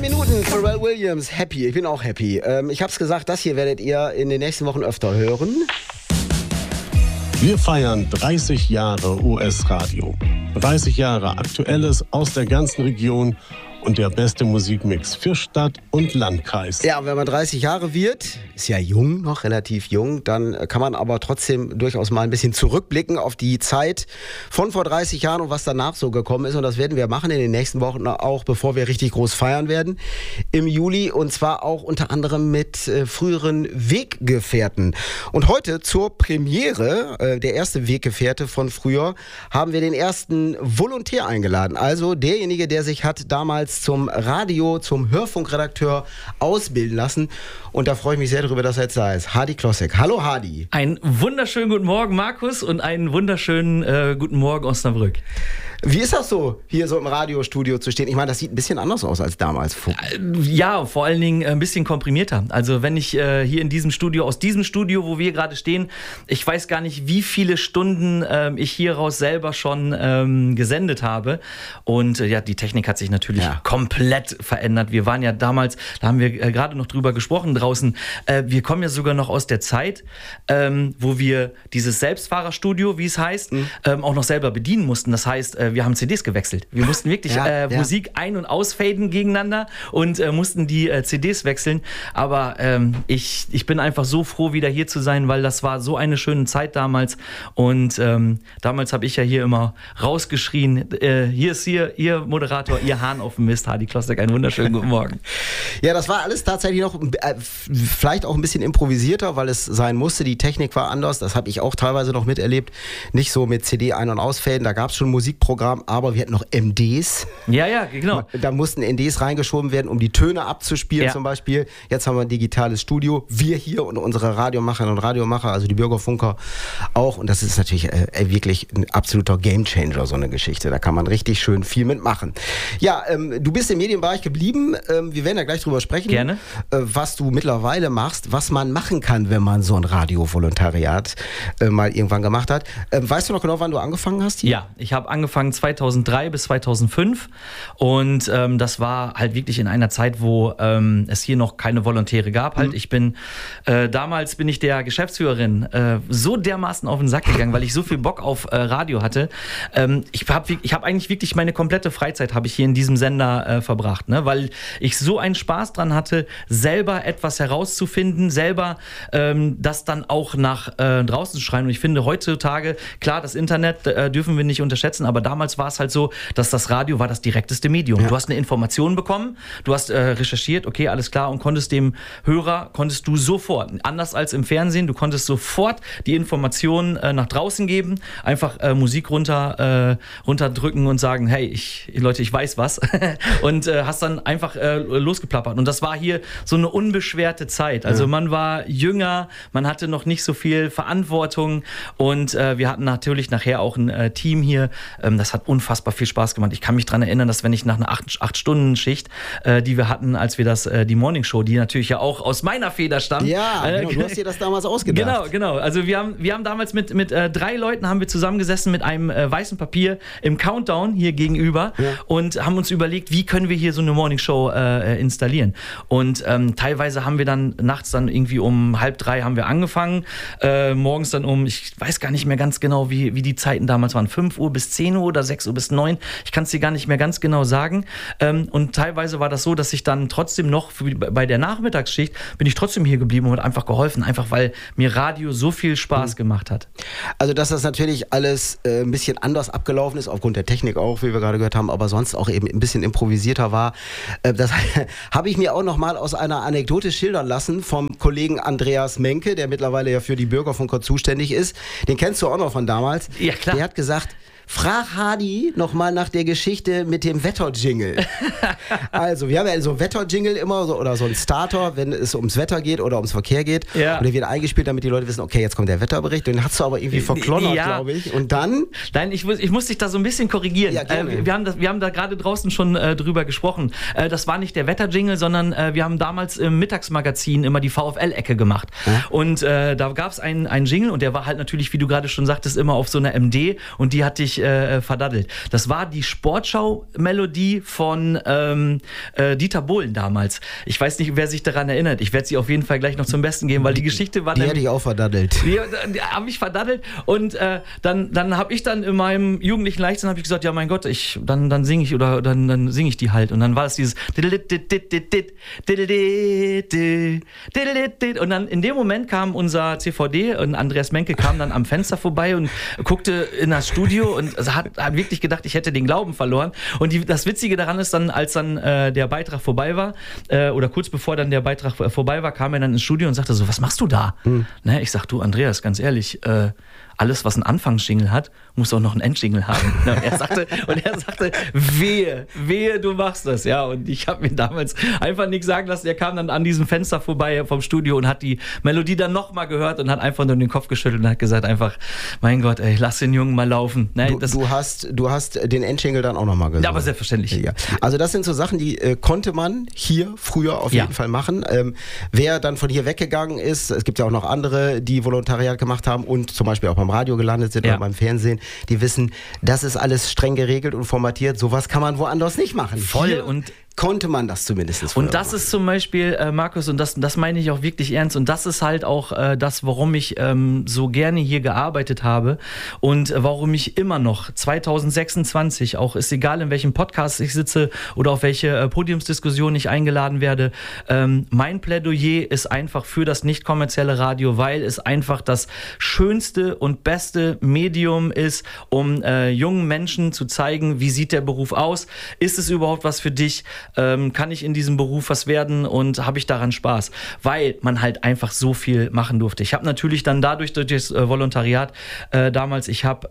Minuten, Pharrell Williams, Happy. Ich bin auch happy. Ich hab's gesagt, das hier werdet ihr in den nächsten Wochen öfter hören. Wir feiern 30 Jahre US-Radio. 30 Jahre Aktuelles aus der ganzen Region und der beste Musikmix für Stadt und Landkreis. Ja, wenn man 30 Jahre wird, ist ja jung, noch relativ jung, dann kann man aber trotzdem durchaus mal ein bisschen zurückblicken auf die Zeit von vor 30 Jahren und was danach so gekommen ist. Und das werden wir machen in den nächsten Wochen auch, bevor wir richtig groß feiern werden im Juli. Und zwar auch unter anderem mit früheren Weggefährten. Und heute zur Premiere, der erste Weggefährte von früher, haben wir den ersten Volontär eingeladen. Also derjenige, der sich hat damals zum Hörfunkredakteur ausbilden lassen. Und da freue ich mich sehr darüber, dass er jetzt da ist. Hardy Klossek. Hallo Hardy. Einen wunderschönen guten Morgen, Markus, und einen wunderschönen guten Morgen, Osnabrück. Wie ist das so, hier so im Radiostudio zu stehen? Ich meine, das sieht ein bisschen anders aus als damals. Ja, vor allen Dingen ein bisschen komprimierter. Also wenn ich hier in diesem Studio, aus diesem Studio, wo wir gerade stehen, ich weiß gar nicht, wie viele Stunden ich hieraus selber schon gesendet habe. Und ja, die Technik hat sich natürlich komplett verändert. Wir waren ja damals, da haben wir gerade noch drüber gesprochen draußen, wir kommen ja sogar noch aus der Zeit, wo wir dieses Selbstfahrerstudio, wie es heißt, auch noch selber bedienen mussten. Das heißt, wir haben CDs gewechselt. Wir mussten wirklich Musik ein- und ausfaden gegeneinander und mussten die CDs wechseln. Aber ich bin einfach so froh, wieder hier zu sein, weil das war so eine schöne Zeit damals. Und damals habe ich ja hier immer rausgeschrien, hier ist Ihr Moderator, Ihr Hahn auf dem Mist, Hardy Klossek, einen wunderschönen guten Morgen. Ja, das war alles tatsächlich noch vielleicht auch ein bisschen improvisierter, weil es sein musste. Die Technik war anders. Das habe ich auch teilweise noch miterlebt. Nicht so mit CD ein- und ausfaden. Da gab es schon Musikprogramm, aber wir hatten noch MDs. Ja, genau. Da mussten NDs reingeschoben werden, um die Töne abzuspielen zum Beispiel. Jetzt haben wir ein digitales Studio. Wir hier und unsere Radiomacherinnen und Radiomacher, also die Bürgerfunker auch. Und das ist natürlich wirklich ein absoluter Gamechanger, so eine Geschichte. Da kann man richtig schön viel mitmachen. Ja, du bist im Medienbereich geblieben. Wir werden ja gleich drüber sprechen. Gerne. Was du mittlerweile machst, was man machen kann, wenn man so ein Radiovolontariat mal irgendwann gemacht hat. Weißt du noch genau, wann du angefangen hast hier? Ja, ich habe angefangen 2003 bis 2005 und das war halt wirklich in einer Zeit, wo es hier noch keine Volontäre gab. Halt, damals bin ich der Geschäftsführerin so dermaßen auf den Sack gegangen, weil ich so viel Bock auf Radio hatte. Ich habe eigentlich wirklich meine komplette Freizeit habe ich hier in diesem Sender verbracht, ne? Weil ich so einen Spaß dran hatte, selber etwas herauszufinden, selber das dann auch nach draußen zu schreien. Und ich finde heutzutage, klar, das Internet dürfen wir nicht unterschätzen, aber damals war es halt so, dass das Radio war das direkteste Medium. Ja. Du hast eine Information bekommen, du hast recherchiert, okay, alles klar, und konntest dem Hörer, du sofort, anders als im Fernsehen, du konntest sofort die Informationen nach draußen geben, einfach Musik runterdrücken und sagen, hey, Leute, ich weiß was und hast dann einfach losgeplappert. Und das war hier so eine unbeschwerte Zeit. Also man war jünger, man hatte noch nicht so viel Verantwortung und wir hatten natürlich nachher auch ein Team hier. Das hat unfassbar viel Spaß gemacht. Ich kann mich daran erinnern, dass wenn ich nach einer 8-Stunden-Schicht, die wir hatten, als wir die Morning Show, die natürlich ja auch aus meiner Feder stammt. Ja, genau, du hast dir das damals ausgedacht. Genau. Also wir haben damals mit 3 Leuten haben wir zusammengesessen mit einem weißen Papier im Countdown hier gegenüber und haben uns überlegt, wie können wir hier so eine Morning Show installieren. Und teilweise haben wir dann nachts dann irgendwie um 2:30 haben wir angefangen, morgens dann ich weiß gar nicht mehr ganz genau, wie die Zeiten damals waren, 5 Uhr bis 10 Uhr oder 6 Uhr bis 9. Ich kann es dir gar nicht mehr ganz genau sagen. Und teilweise war das so, dass ich dann trotzdem noch bei der Nachmittagsschicht bin ich trotzdem hier geblieben und einfach geholfen, einfach weil mir Radio so viel Spaß gemacht hat. Also dass das natürlich alles ein bisschen anders abgelaufen ist, aufgrund der Technik auch, wie wir gerade gehört haben, aber sonst auch eben ein bisschen improvisierter war. Das habe ich mir auch noch mal aus einer Anekdote schildern lassen vom Kollegen Andreas Menke, der mittlerweile ja für die Bürgerfunker zuständig ist. Den kennst du auch noch von damals. Ja, klar. Der hat gesagt, frag Hardy nochmal nach der Geschichte mit dem Wetterjingle. Also, wir haben ja so einen Wetterjingle immer oder so einen Starter, wenn es ums Wetter geht oder ums Verkehr geht. Ja. Und der wird eingespielt, damit die Leute wissen, okay, jetzt kommt der Wetterbericht. Den hast du aber irgendwie verklonnert, glaube ich. Und dann? Nein, ich muss dich da so ein bisschen korrigieren. Ja, wir haben da gerade draußen schon drüber gesprochen. Das war nicht der Wetterjingle, sondern wir haben damals im Mittagsmagazin immer die VfL-Ecke gemacht. Ja. Und da gab es einen Jingle und der war halt natürlich, wie du gerade schon sagtest, immer auf so einer MD und die hatte ich richtig verdaddelt. Das war die Sportschau-Melodie von Dieter Bohlen damals. Ich weiß nicht, wer sich daran erinnert. Ich werde sie auf jeden Fall gleich noch zum Besten geben, weil die Geschichte war... Die hätte ich auch verdaddelt. Die habe ich verdaddelt und dann habe ich dann in meinem jugendlichen Leichtsinn habe ich gesagt, ja mein Gott, dann singe ich oder dann singe ich die halt. Und dann war es dieses und dann in dem Moment kam unser CVD und Andreas Menke kam dann am Fenster vorbei und guckte in das Studio und hat wirklich gedacht, ich hätte den Glauben verloren. Und das Witzige daran ist dann, als dann der Beitrag vorbei war oder kurz bevor dann der Beitrag vorbei war, kam er dann ins Studio und sagte so, was machst du da? Ne, ich sag, du Andreas, ganz ehrlich, alles, was einen Anfangsjingle hat, muss auch noch einen Endjingle haben. Und er sagte, wehe, du machst das. Ja, und ich habe mir damals einfach nichts sagen lassen. Er kam dann an diesem Fenster vorbei vom Studio und hat die Melodie dann nochmal gehört und hat einfach nur den Kopf geschüttelt und hat gesagt einfach, mein Gott, ey, lass den Jungen mal laufen. Ne, du hast den Endjingle dann auch nochmal gesungen. Ja, aber selbstverständlich. Ja. Also das sind so Sachen, die konnte man hier früher auf jeden Fall machen. Wer dann von hier weggegangen ist, es gibt ja auch noch andere, die Volontariat gemacht haben und zum Beispiel auch beim Radio gelandet sind oder beim Fernsehen, die wissen, das ist alles streng geregelt und formatiert. Sowas kann man woanders nicht machen. Voll. Hier und konnte man das zumindest. Und das ist zum Beispiel, Markus, und das meine ich auch wirklich ernst, und das ist halt auch das, warum ich so gerne hier gearbeitet habe und warum ich immer noch 2026, auch ist egal, in welchem Podcast ich sitze oder auf welche Podiumsdiskussion ich eingeladen werde, mein Plädoyer ist einfach für das nicht kommerzielle Radio, weil es einfach das schönste und beste Medium ist, um jungen Menschen zu zeigen, wie sieht der Beruf aus, ist es überhaupt was für dich, kann ich in diesem Beruf was werden und habe ich daran Spaß, weil man halt einfach so viel machen durfte. Ich habe natürlich dann durch das Volontariat damals, ich habe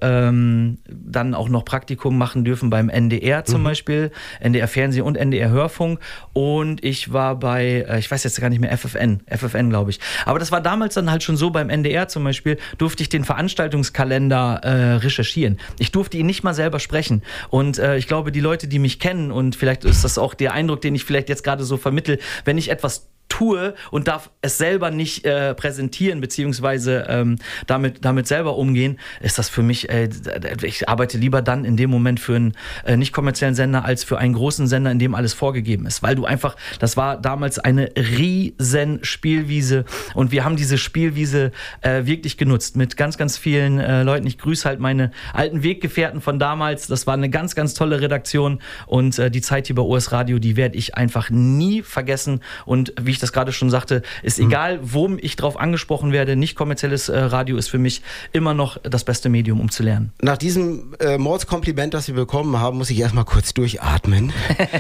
dann auch noch Praktikum machen dürfen beim NDR zum Beispiel, NDR Fernsehen und NDR Hörfunk, und ich war bei, ich weiß jetzt gar nicht mehr, FFN glaube ich, aber das war damals dann halt schon so, beim NDR zum Beispiel durfte ich den Veranstaltungskalender recherchieren. Ich durfte ihn nicht mal selber sprechen, und ich glaube, die Leute, die mich kennen, und vielleicht ist das auch der Eindruck, den ich vielleicht jetzt gerade so vermittel, wenn ich etwas tue und darf es selber nicht präsentieren, beziehungsweise damit selber umgehen, ist das für mich, ich arbeite lieber dann in dem Moment für einen nicht kommerziellen Sender als für einen großen Sender, in dem alles vorgegeben ist, weil du einfach, das war damals eine riesen Spielwiese, und wir haben diese Spielwiese wirklich genutzt mit ganz, ganz vielen Leuten. Ich grüße halt meine alten Weggefährten von damals, das war eine ganz, ganz tolle Redaktion, und die Zeit hier bei OS Radio, die werde ich einfach nie vergessen, und wie ich das gerade schon sagte, ist egal, wo ich drauf angesprochen werde, nicht kommerzielles Radio ist für mich immer noch das beste Medium, um zu lernen. Nach diesem Mordskompliment, das wir bekommen haben, muss ich erstmal kurz durchatmen.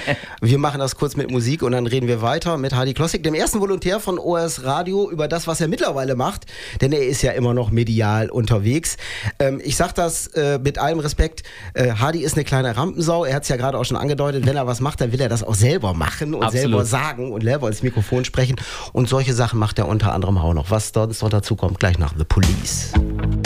Wir machen das kurz mit Musik und dann reden wir weiter mit Hardy Klossig, dem ersten Volontär von OS Radio, über das, was er mittlerweile macht, denn er ist ja immer noch medial unterwegs. Ich sage das mit allem Respekt, Hardy ist eine kleine Rampensau, er hat es ja gerade auch schon angedeutet, wenn er was macht, dann will er das auch selber machen und selber sagen und selber ins Mikrofon sprechen, und solche Sachen macht er unter anderem auch noch. Was sonst noch dazu kommt, gleich nach The Police.